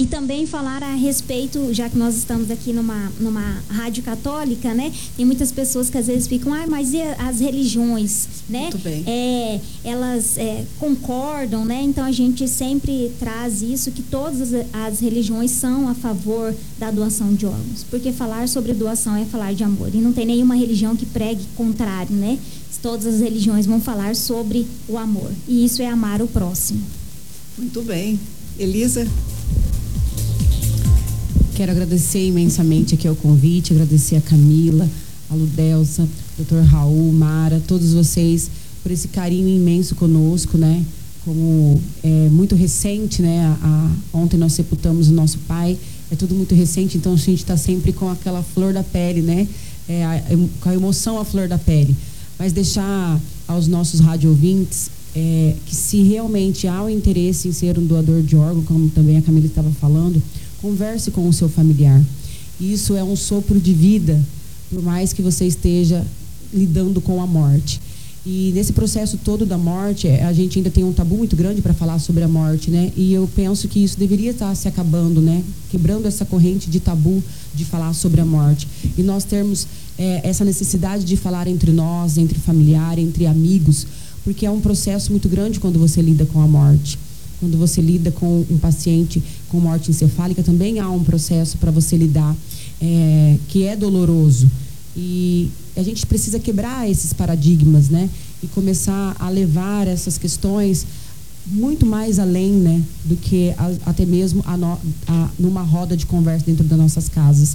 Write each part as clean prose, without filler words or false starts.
E também falar a respeito, já que nós estamos aqui numa rádio católica, né? Tem muitas pessoas que às vezes ficam, mas e as religiões, né? Muito bem. Elas concordam, né? Então a gente sempre traz isso, que todas as religiões são a favor da doação de órgãos. Porque falar sobre doação é falar de amor. E não tem nenhuma religião que pregue contrário, né? Todas as religiões vão falar sobre o amor. E isso é amar o próximo. Muito bem. Elisa? Quero agradecer imensamente aqui o convite, agradecer a Camila, a Ludelsa, Dr. Raul, Mara, todos vocês por esse carinho imenso conosco, né? Como é muito recente, né? Ontem nós sepultamos o nosso pai, é tudo muito recente, então a gente está sempre com aquela flor da pele, né? Com a emoção à flor da pele. Mas deixar aos nossos rádio-ouvintes que se realmente há o interesse em ser um doador de órgão, como também a Camila estava falando, converse com o seu familiar. Isso é um sopro de vida, por mais que você esteja lidando com a morte. E nesse processo todo da morte, a gente ainda tem um tabu muito grande para falar sobre a morte, né? E eu penso que isso deveria estar se acabando, né? Quebrando essa corrente de tabu de falar sobre a morte. E nós termos essa necessidade de falar entre nós, entre familiar, entre amigos, porque é um processo muito grande quando você lida com a morte. Quando você lida com um paciente com morte encefálica, também há um processo para você lidar, que é doloroso. E a gente precisa quebrar esses paradigmas, né? E começar a levar essas questões muito mais além, né? Do que até mesmo numa roda de conversa dentro das nossas casas.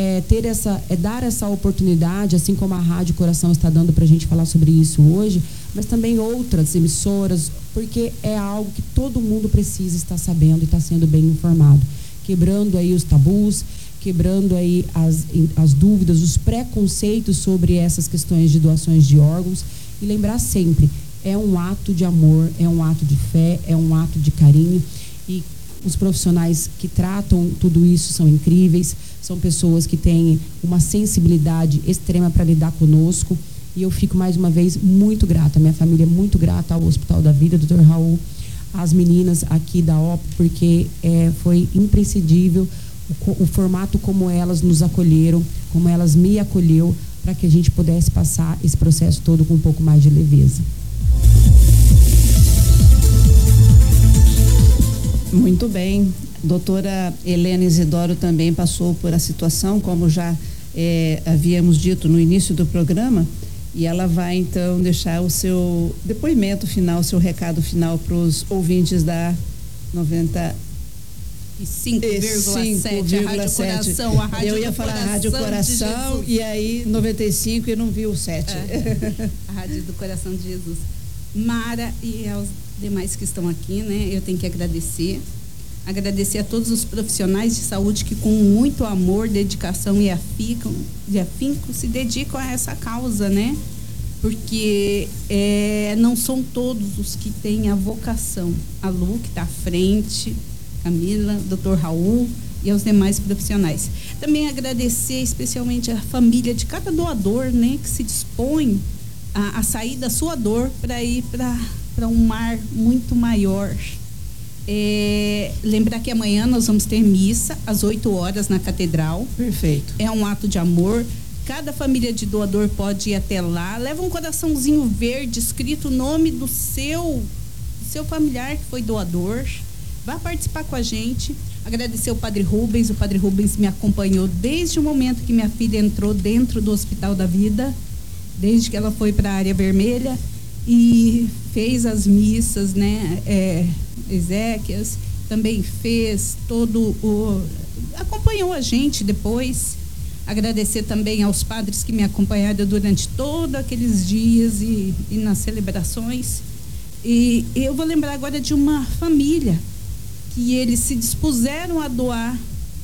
Dar essa oportunidade, assim como a Rádio Coração está dando para a gente falar sobre isso hoje, mas também outras emissoras, porque é algo que todo mundo precisa estar sabendo e estar sendo bem informado. Quebrando aí os tabus, quebrando aí as dúvidas, os preconceitos sobre essas questões de doações de órgãos. E lembrar sempre, é um ato de amor, é um ato de fé, é um ato de carinho. E os profissionais que tratam tudo isso são incríveis, são pessoas que têm uma sensibilidade extrema para lidar conosco. E eu fico mais uma vez muito grata, minha família é muito grata ao Hospital da Vida, Dr. Raul, às meninas aqui da OP, porque foi imprescindível o formato como elas nos acolheram, como elas me acolheu, para que a gente pudesse passar esse processo todo com um pouco mais de leveza. Muito bem. Doutora Helena Isidoro também passou por a situação, como já havíamos dito no início do programa, e ela vai então deixar o seu depoimento final, seu recado final para os ouvintes da 95,7 Rádio Coração, a Rádio Eu ia falar Rádio Coração e aí 95 e não vi o 7. A Rádio do Coração de Jesus. Mara e aos demais que estão aqui, né? Eu tenho que agradecer a todos os profissionais de saúde que com muito amor, dedicação e afinco se dedicam a essa causa, né? Porque não são todos os que têm a vocação. A Lu, que está à frente, Camila, Dr. Raul e aos demais profissionais. Também agradecer especialmente a família de cada doador, né? Que se dispõe a sair da sua dor para ir para um mar muito maior. Lembrar que amanhã nós vamos ter missa às 8 horas na Catedral. Perfeito. É um ato de amor. Cada família de doador pode ir até lá. Leva um coraçãozinho verde escrito o nome do seu familiar que foi doador. Vá participar com a gente. Agradecer o Padre Rubens. O Padre Rubens me acompanhou desde o momento que minha filha entrou dentro do Hospital da Vida, desde que ela foi para a área vermelha e fez as missas, né? Ezequias também fez acompanhou a gente depois. Agradecer também aos padres que me acompanharam durante todos aqueles dias e nas celebrações. E eu vou lembrar agora de uma família que eles se dispuseram a doar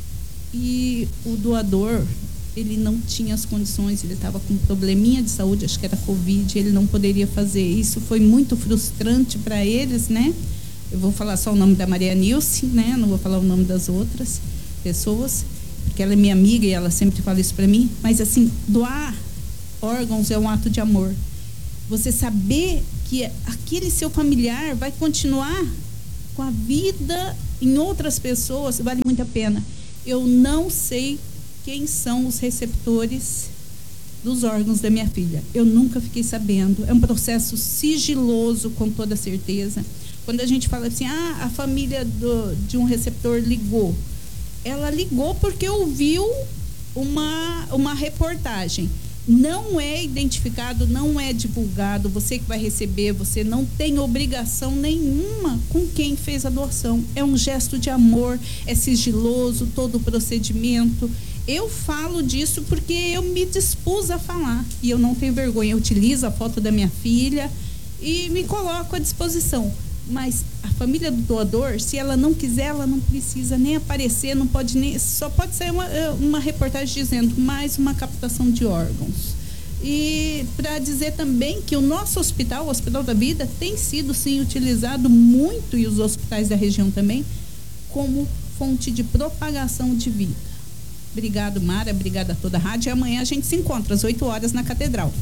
e o doador, ele não tinha as condições, ele estava com um probleminha de saúde, acho que era Covid, ele não poderia fazer. Isso foi muito frustrante para eles, né? Eu vou falar só o nome da Maria Nilce, né? Não vou falar o nome das outras pessoas, porque ela é minha amiga e ela sempre fala isso para mim. Mas assim, doar órgãos é um ato de amor. Você saber que aquele seu familiar vai continuar com a vida em outras pessoas, vale muito a pena. Eu não sei quem são os receptores dos órgãos da minha filha. Eu nunca fiquei sabendo. É um processo sigiloso, com toda certeza. Quando a gente fala assim, a família de um receptor ligou. Ela ligou porque ouviu uma reportagem. Não é identificado, não é divulgado. Você que vai receber, você não tem obrigação nenhuma com quem fez a doação. É um gesto de amor, é sigiloso todo o procedimento. Eu falo disso porque eu me dispus a falar e eu não tenho vergonha. Eu utilizo a foto da minha filha e me coloco à disposição. Mas a família do doador, se ela não quiser, ela não precisa nem aparecer, não pode nem, só pode sair uma reportagem dizendo mais uma captação de órgãos. E para dizer também que o nosso hospital, o Hospital da Vida, tem sido sim utilizado muito, e os hospitais da região também, como fonte de propagação de vida. Obrigado, Mara, obrigada a toda a rádio, e amanhã a gente se encontra às 8 horas na Catedral.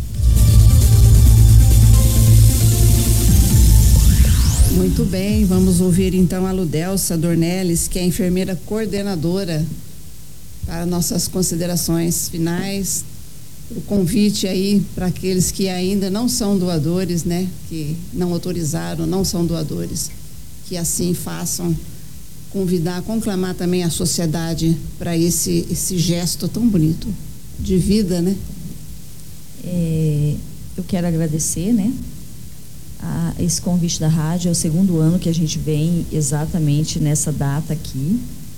Muito bem, vamos ouvir então a Ludelsa Dornelles, que é a enfermeira coordenadora, para nossas considerações finais, o convite aí para aqueles que ainda não são doadores, né, que não autorizaram, não são doadores, que assim façam, conclamar também a sociedade para esse gesto tão bonito de vida, né? Eu quero agradecer, né, esse convite da rádio. É o segundo ano que a gente vem exatamente nessa data aqui.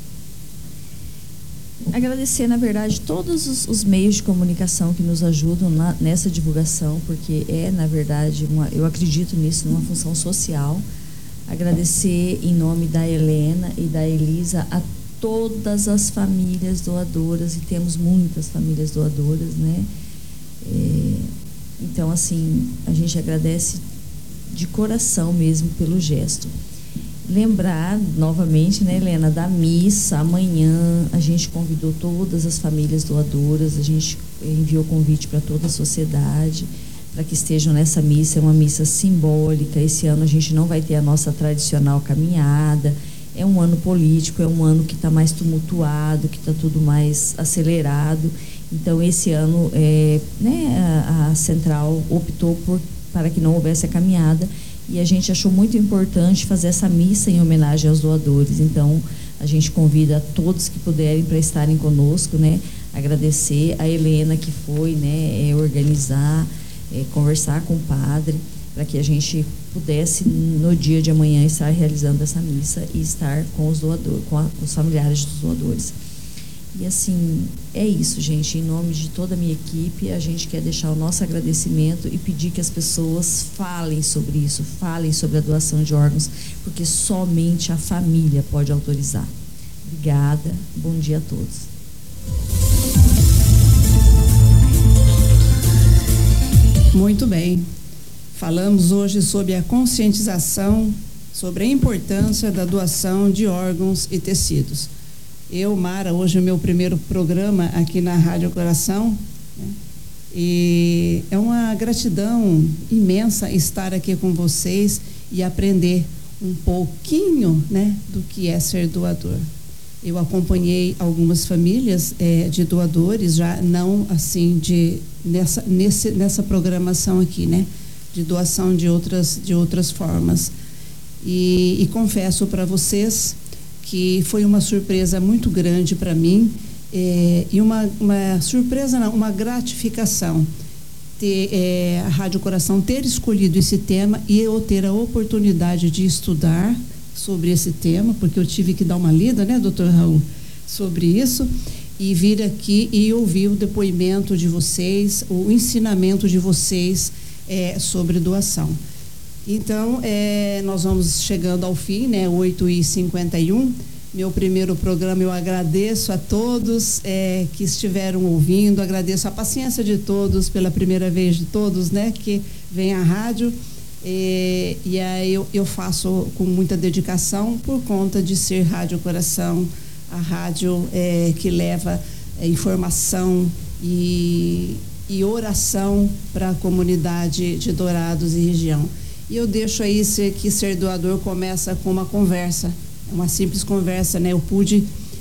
Agradecer, na verdade, todos os meios de comunicação que nos ajudam nessa divulgação, porque na verdade, eu acredito nisso, numa função social. Agradecer em nome da Helena e da Elisa a todas as famílias doadoras, e temos muitas famílias doadoras, né? Então, assim, a gente agradece de coração mesmo pelo gesto. Lembrar novamente, né, Helena, da missa. Amanhã a gente convidou todas as famílias doadoras, a gente enviou convite para toda a sociedade para que estejam nessa missa. É uma missa simbólica. Esse ano a gente não vai ter a nossa tradicional caminhada. É um ano político, é um ano que está mais tumultuado, que está tudo mais acelerado. Então, esse ano a central optou para que não houvesse a caminhada, e a gente achou muito importante fazer essa missa em homenagem aos doadores. Então, a gente convida a todos que puderem para estarem conosco, né? Agradecer a Helena, que foi, né, organizar, conversar com o padre, para que a gente pudesse, no dia de amanhã, estar realizando essa missa e estar com os doadores, com os familiares dos doadores. E assim, é isso, gente. Em nome de toda a minha equipe, a gente quer deixar o nosso agradecimento e pedir que as pessoas falem sobre isso, falem sobre a doação de órgãos, porque somente a família pode autorizar. Obrigada, bom dia a todos. Muito bem. Falamos hoje sobre a conscientização, sobre a importância da doação de órgãos e tecidos. Eu, Mara, hoje é o meu primeiro programa aqui na Rádio Coração, né? E é uma gratidão imensa estar aqui com vocês e aprender um pouquinho, né, do que é ser doador. Eu acompanhei algumas famílias de doadores, já não assim nessa programação aqui, né, de doação de outras formas. E confesso para vocês que foi uma surpresa muito grande para mim, e uma surpresa, não, uma gratificação a Rádio Coração ter escolhido esse tema e eu ter a oportunidade de estudar sobre esse tema, porque eu tive que dar uma lida, né, doutor Raul, sobre isso, e vir aqui e ouvir o depoimento de vocês, o ensinamento de vocês sobre doação. Então, nós vamos chegando ao fim, né? 8h51. Meu primeiro programa, eu agradeço a todos que estiveram ouvindo, agradeço a paciência de todos, pela primeira vez de todos, né? Que vem à rádio. E aí eu faço com muita dedicação por conta de ser Rádio Coração, a rádio que leva informação e oração para a comunidade de Dourados e região. E eu deixo aí que ser doador começa com uma conversa. uma simples conversa, né? Eu pude